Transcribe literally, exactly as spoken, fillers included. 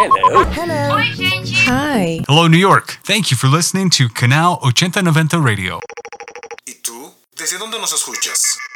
Hello. Hello. Oi, gente. Hi. Hello, New York. Thank you for listening to Canal ochenta noventa Radio. ¿Y tú? ¿Desde dónde nos escuchas?